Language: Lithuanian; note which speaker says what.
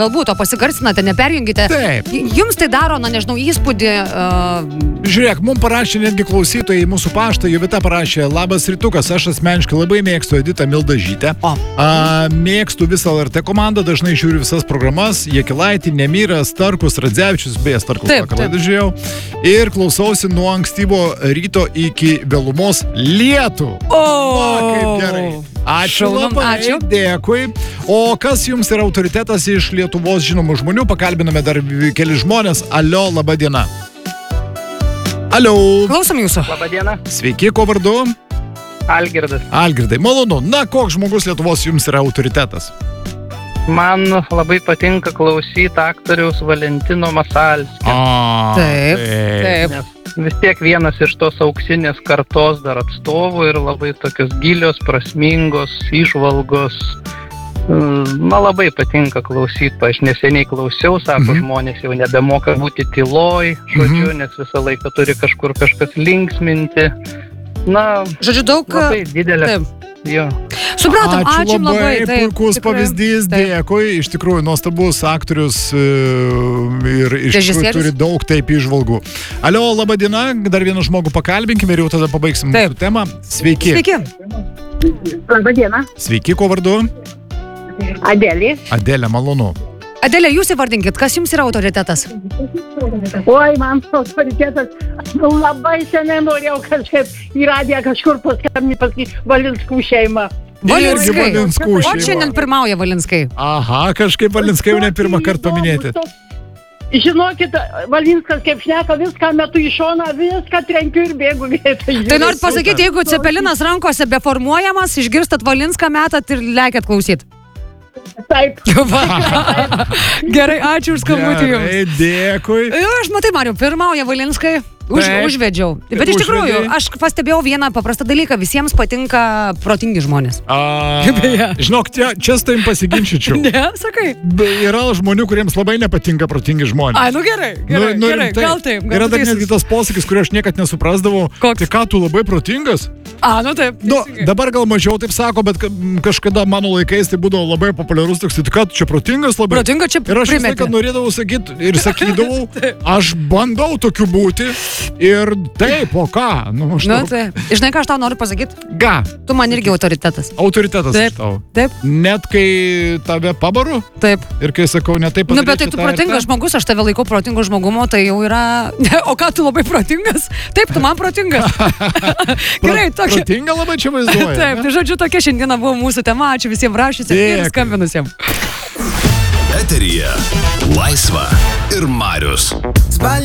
Speaker 1: Galbūt, o pasigarsinate, neperjungite.
Speaker 2: Taip.
Speaker 1: Jums tai daro, nežinau, įspūdį.
Speaker 2: Žiūrėk, mums parašė netgi klausytojai mūsų paštą, Jovita parašė, labas rytukas, aš asmeniškai labai mėgstu Editą Mildažytę. Mėgstu visą LRT komandą, dažnai žiūriu visas programas, Jekilaitį, Nemira, Starkus, Radzevičius, beje, Starkus vakarlaidą žiūrėjau. Ir klausausi nuo ankstyvo ryto iki vėlumos lietų. Kaip gerai. Ačiū labai, dėkui. O kas jums yra autoritetas iš Lietuvos žinomų žmonių? Pakalbiname dar keli žmonės. Alio, laba diena. Alio.
Speaker 1: Klausom jūsų.
Speaker 3: Labą dieną.
Speaker 2: Sveiki, ko vardu?
Speaker 3: Algirdas.
Speaker 2: Algirdai, malonu. Na, koks žmogus Lietuvos jums yra autoritetas?
Speaker 3: Man labai patinka klausyti aktoriaus Valentino Masalskio.
Speaker 1: Taip.
Speaker 3: Nes vis tiek vienas iš tos auksinės kartos dar atstovų ir labai tokios gilios, prasmingos, įžvalgos. Man labai patinka klausyti. Aš neseniai klausiau, sako, žmonės jau nebemoka būti tyloj, žodžiu, nes visą laiką turi kažkur kažkas linksminti. Na,
Speaker 1: žodžiu, daug.
Speaker 3: Labai didelė.
Speaker 1: Taip.
Speaker 3: Jo.
Speaker 1: Supratom, ačiū labai.
Speaker 2: Puikus pavyzdys, dėkui. Iš tikrųjų, nuostabus aktorius ir iš tikrųjų turi daug taip įžvalgų. Alio, laba diena, dar vieną žmogų pakalbinkime ir jau tada pabaigsim mūsų temą. Sveiki.
Speaker 4: Labą dieną.
Speaker 2: Sveiki, ko vardu?
Speaker 4: Adelė.
Speaker 2: Adelė, malonu.
Speaker 1: Adelė, jūs įvardinkit, kas jums yra autoritetas?
Speaker 4: Oi, man autoritetas. Labai seniai norėjau kažkaip į radiją kažkur paskambinti Valinskų šeimą.
Speaker 1: Valinskai.
Speaker 2: Valinskų
Speaker 1: O
Speaker 2: šeima.
Speaker 1: šiandien pirmauja Valinskai.
Speaker 2: Aha, kažkaip Valinskai jau ne pirmą kartą paminėti.
Speaker 4: Žinokit, Valinskas kaip šneka, viską metu į šoną, viską trenkiu ir bėgu vietoj.
Speaker 1: Tai norit pasakyti, jeigu Cepelinas rankose beformuojamas, išgirstat Valinską, metat ir lekiat klausyt.
Speaker 4: Taip.
Speaker 1: Gerai, ačiū už skambutį jums.
Speaker 2: Gerai, dėkui.
Speaker 1: Aš matai, Mariau, pirmauja Valinskai. Užvedžiau. Bet iš tikrųjų, aš pastebėjau vieną paprastą dalyką. Visiems patinka protingi žmonės.
Speaker 2: Žinok, čia su tavim pasiginčyčiau.
Speaker 1: Ne, sakai.
Speaker 2: Yra žmonių, kuriems labai nepatinka protingi žmonės.
Speaker 1: Ai, nu gerai, gal taip.
Speaker 2: Yra dar netgi tas posakis, kurį aš niekad nesuprasdavau.
Speaker 1: Koks?
Speaker 2: Tai ką, tu labai protingas?
Speaker 1: Nu taip.
Speaker 2: Dabar gal mažiau taip sako, bet kažkada mano laikais tai būdavo labai populiarus toks, tai ką, tu čia protingas labai?
Speaker 1: Protinga čia
Speaker 2: ir aš visą laiką norėdavau sakyti ir sakydavau, aš bandau tokiu būti ir taip, o ką?
Speaker 1: Taip. Žinai, ką aš tau noriu pasakyti?
Speaker 2: Ką?
Speaker 1: Tu man irgi autoritetas.
Speaker 2: Autoritetas aš tau.
Speaker 1: Taip.
Speaker 2: Net kai tave pabaru?
Speaker 1: Taip.
Speaker 2: Ir kai sakau, ne taip padaryčiau.
Speaker 1: Bet tai tu protingas žmogus, aš tave laikau protingu žmogumu, tai jau yra... O ką, tu labai protingas? Taip, tu man protingas. Gerai, tokia.
Speaker 2: Protinga labai čia vaizduoja.
Speaker 1: Taip, tai žodžiu, tokia šiandieną buvo mūsų tema. Ačiū visiems rašysiems ir skambinusiems.
Speaker 5: Eteryje Laisva ir Marius.